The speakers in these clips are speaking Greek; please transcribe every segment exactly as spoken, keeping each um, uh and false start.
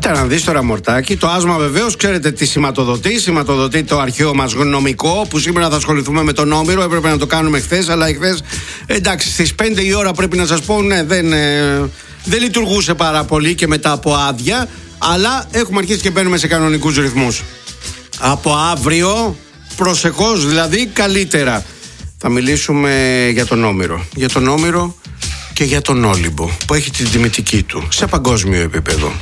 Κοίτα να δεις τώρα, μορτάκι. Το άσμα βεβαίως ξέρετε τι σηματοδοτεί. Σηματοδοτεί το αρχαίο μας γνωμικό, που σήμερα θα ασχοληθούμε με τον Όμηρο. Έπρεπε να το κάνουμε χθες, αλλά χθες, εντάξει, στις πέντε η ώρα πρέπει να σας πω, ναι, δεν, ε, δεν λειτουργούσε πάρα πολύ και μετά από άδεια. Αλλά έχουμε αρχίσει και μπαίνουμε σε κανονικούς ρυθμούς. Από αύριο, προσεχώς δηλαδή, καλύτερα. Θα μιλήσουμε για τον Όμηρο. Για τον Όμηρο και για τον Όλυμπο, που έχει την τιμητική του σε παγκόσμιο επίπεδο.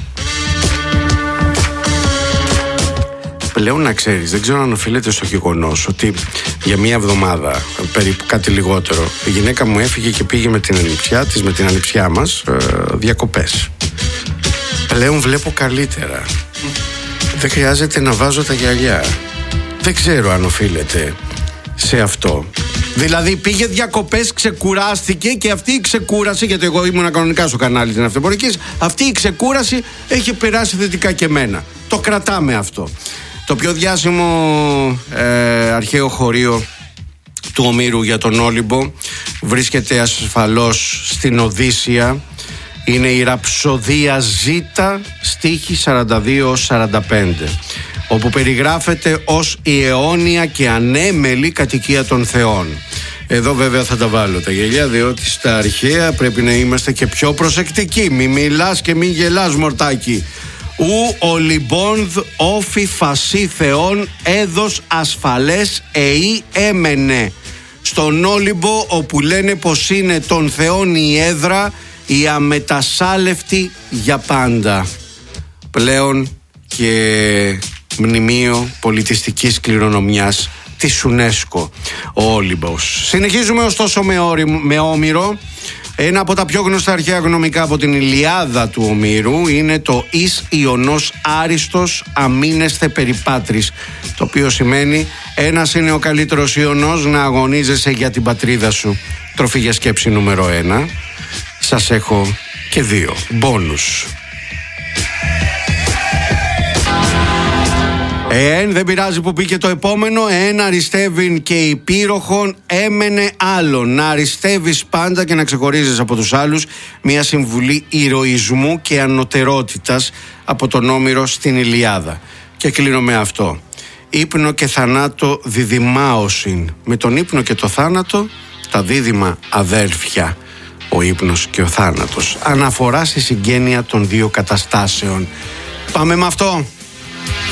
Πλέον να ξέρεις, δεν ξέρω αν οφείλεται στο γεγονός ότι για μία εβδομάδα, περίπου κάτι λιγότερο, η γυναίκα μου έφυγε και πήγε με την ανιψιά της, με την ανιψιά μας, ε, διακοπές. Πλέον βλέπω καλύτερα. Δεν χρειάζεται να βάζω τα γυαλιά. Δεν ξέρω αν οφείλεται σε αυτό. Δηλαδή πήγε διακοπές, ξεκουράστηκε και αυτή η ξεκούραση, γιατί εγώ ήμουν κανονικά στο κανάλι της ναυτοπορικής, αυτή η ξεκούραση έχει περάσει θετικά και εμένα. Το κρατάμε αυτό. Το πιο διάσημο ε, αρχαίο χωρίο του Ομήρου για τον Όλυμπο βρίσκεται ασφαλώς στην Οδύσσεια. Είναι η ραψοδία Ζήτα, στίχη σαράντα δύο σαράντα πέντε, όπου περιγράφεται ως η αιώνια και ανέμελη κατοικία των θεών. Εδώ βέβαια θα τα βάλω τα γελιά, διότι στα αρχαία πρέπει να είμαστε και πιο προσεκτικοί. Μη μιλάς και μη γελάς, μορτάκι. Ου ολυμπόνδ όφι φασί θεών έδος ασφαλές εή έμενε. Στον Όλυμπο, όπου λένε πως είναι των θεών η έδρα, η αμετασάλευτη για πάντα. Πλέον και μνημείο πολιτιστικής κληρονομιάς της UNESCO ο Όλυμπος. Συνεχίζουμε ωστόσο με, όρι, με Όμηρο. Ένα από τα πιο γνωστά αρχαία γνωμικά από την Ηλιάδα του Ομήρου είναι το «Εις Ιωνός Άριστος αμήνεσθε περιπάτρις», το οποίο σημαίνει ένας είναι ο καλύτερος Ιωνός, να αγωνίζεσαι για την πατρίδα σου. Τροφή για σκέψη νούμερο ένα. Σας έχω και δύο μπόνους. Εέν δεν πειράζει που πήγε το επόμενο. Εέν αριστεύειν και υπήροχον έμενε άλλον. Να αριστεύεις πάντα και να ξεχωρίζεις από τους άλλους. Μια συμβουλή ηρωισμού και ανωτερότητας από τον Όμηρο στην Ηλιάδα. Και κλείνω με αυτό. Ύπνο και θανάτο διδυμάωσιν. Με τον ύπνο και το θάνατο τα δίδυμα αδέλφια. Ο ύπνος και ο θάνατος. Αναφορά στη συγγένεια των δύο καταστάσεων. Πάμε με αυτό.